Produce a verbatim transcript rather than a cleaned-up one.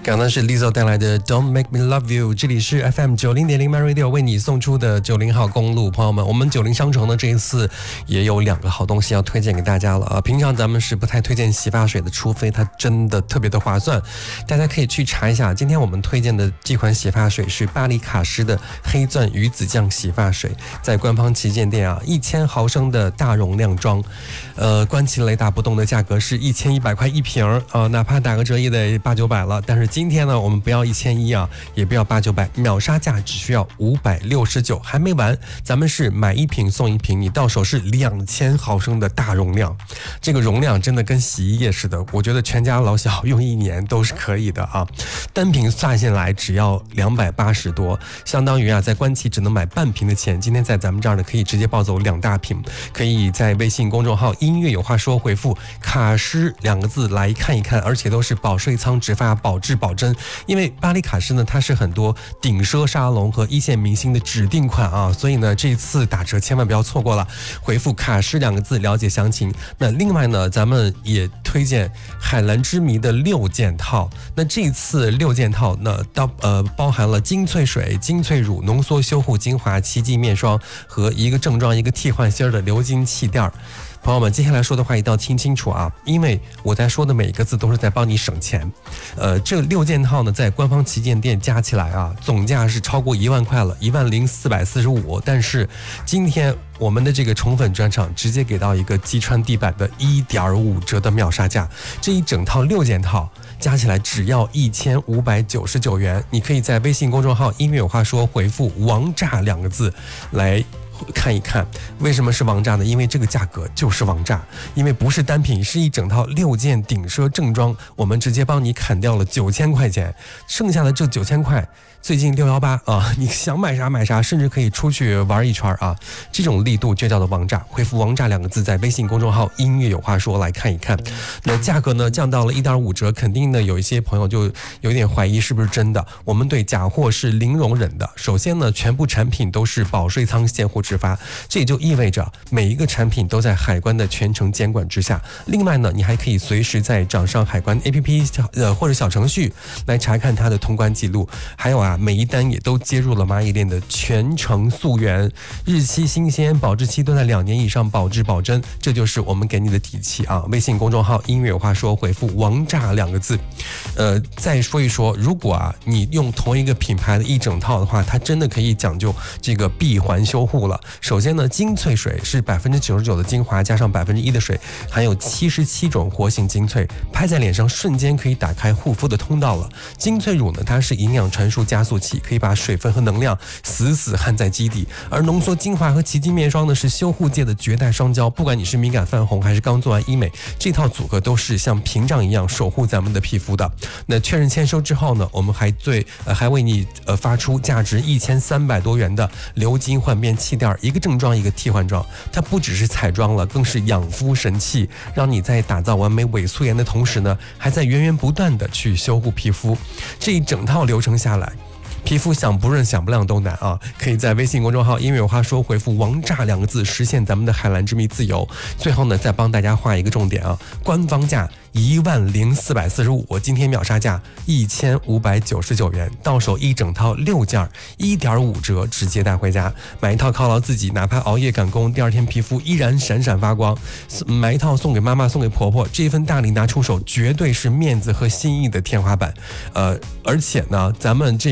刚刚是 Lizzo 带来的 Don't Make Me Love You， 这里是 F M 九零点零 My Radio 为你送出的九零号公路。朋友们，我们九零商城呢这一次也有两个好东西要推荐给大家了啊！平常咱们是不太推荐洗发水的，除非它真的特别的划算。大家可以去查一下，今天我们推荐的这款洗发水是巴黎卡诗的黑钻鱼子酱洗发水，在官方旗舰店啊，一千毫升的大容量装，呃，观其雷打不动的价格是一千一百块一瓶啊、呃，哪怕打个折也得八九百了。但是今天呢，我们不要一千一啊，也不要八九百，秒杀价只需要五百六十九，还没完，咱们是买一瓶送一瓶，你到手是两千毫升的大容量，这个容量真的跟洗衣液似的，我觉得全家老小用一年都是可以的啊。单瓶算下来只要两百八十多，相当于啊，在官旗只能买半瓶的钱，今天在咱们这儿呢可以直接抱走两大瓶，可以在微信公众号音乐有话说回复卡诗两个字来看一看，而且都是保税仓植发保质保真。因为巴黎卡诗呢，它是很多顶奢沙龙和一线明星的指定款啊，所以呢，这次打折千万不要错过了。回复卡诗两个字了解详情。那另外呢，咱们也推荐海蓝之谜的六件套。那这次六件套呢，到呃包含了精粹水、精粹乳、浓缩修护精华、奇迹面霜和一个正装一个替换芯的鎏金气垫。朋友们，接下来说的话一定要听清楚啊，因为我在说的每一个字都是在帮你省钱。呃，这六件套呢，在官方旗舰店加起来啊，总价是超过一万块了，一万零四百四十五。但是今天我们的这个宠粉专场直接给到一个击穿地板的一点五折的秒杀价，这一整套六件套加起来只要一千五百九十九元。你可以在微信公众号音乐有话说回复王炸两个字来看一看。为什么是王炸呢？因为这个价格就是王炸，因为不是单品，是一整套六件顶奢正装，我们直接帮你砍掉了九千块钱，剩下的这九千块最近六一八啊，你想买啥买啥，甚至可以出去玩一圈啊！这种力度就叫做王炸。回复王炸两个字，在微信公众号音乐有话说来看一看。那价格呢降到了一点五折，肯定呢有一些朋友就有点怀疑是不是真的。我们对假货是零容忍的。首先呢，全部产品都是保税仓现货直发，这也就意味着每一个产品都在海关的全程监管之下。另外呢，你还可以随时在掌上海关 A P P 呃或者小程序来查看它的通关记录。还有啊。每一单也都接入了蚂蚁链的全程溯源，日期新鲜，保质期都在两年以上，保质保真，这就是我们给你的底气啊！微信公众号音乐有话说回复王炸两个字。呃，再说一说，如果啊你用同一个品牌的一整套的话，它真的可以讲究这个闭环修护了。首先呢，精粹水是百分之九十九的精华加上百分之一的水，含有七十七种活性精粹，拍在脸上瞬间可以打开护肤的通道了。精粹乳呢，它是营养传输加速器，可以把水分和能量死死焊在基底，而浓缩精华和奇迹面霜呢是修护界的绝代双骄，不管你是敏感泛红还是刚做完医美，这套组合都是像屏障一样守护咱们的皮肤的。那确认签收之后呢，我们还对呃还为你呃发出价值一千三百多元的鎏金焕变气垫，一个正装一个替换装，它不只是彩妆了，更是养肤神器，让你在打造完美伪素颜的同时呢，还在源源不断的去修护皮肤。这一整套流程下来，皮肤想不润想不亮都难啊！可以在微信公众号音乐有话说回复王炸两个字，实现咱们的海蓝之谜自由。最后呢，再帮大家画一个重点啊，官方价一万零四百四十五，今天秒杀价一千五百九十九元，到手一整套六件，一点五折直接带回家。买一套犒劳自己，哪怕熬夜赶工，第二天皮肤依然闪闪发光。买一套送给妈妈，送给婆婆，这份大礼拿出手，绝对是面子和心意的天花板。呃，而且呢，咱们这